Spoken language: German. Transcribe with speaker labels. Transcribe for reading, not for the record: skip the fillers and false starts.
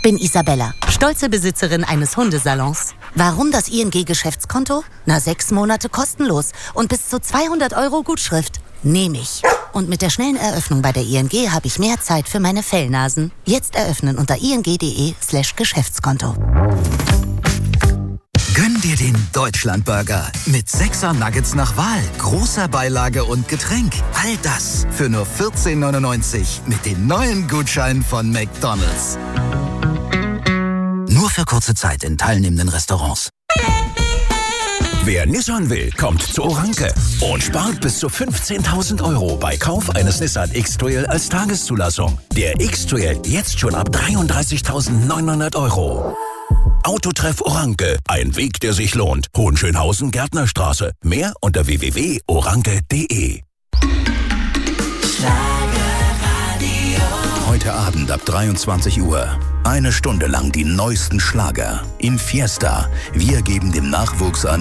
Speaker 1: bin Isabella, stolze Besitzerin eines Hundesalons. Warum das ING-Geschäftskonto? 6 Monate kostenlos und bis zu 200 € Gutschrift. Nehme ich. Und mit der schnellen Eröffnung bei der ING habe ich mehr Zeit für meine Fellnasen. Jetzt eröffnen unter ing.de/Geschäftskonto.
Speaker 2: Gönn dir den Deutschlandburger mit 6er Nuggets nach Wahl, großer Beilage und Getränk. All das für nur 14,99 mit den neuen Gutscheinen von McDonald's. Nur für kurze Zeit in teilnehmenden Restaurants.
Speaker 3: Wer Nissan will, kommt zu Oranke und spart bis zu 15.000 € bei Kauf eines Nissan X-Trail als Tageszulassung. Der X-Trail jetzt schon ab 33.900 €. Autotreff Oranke, ein Weg, der sich lohnt. Hohenschönhausen, Gärtnerstraße. Mehr unter www.oranke.de.
Speaker 4: Heute Abend ab 23 Uhr. Eine Stunde lang die neuesten Schlager in Fiesta. Wir geben dem Nachwuchs an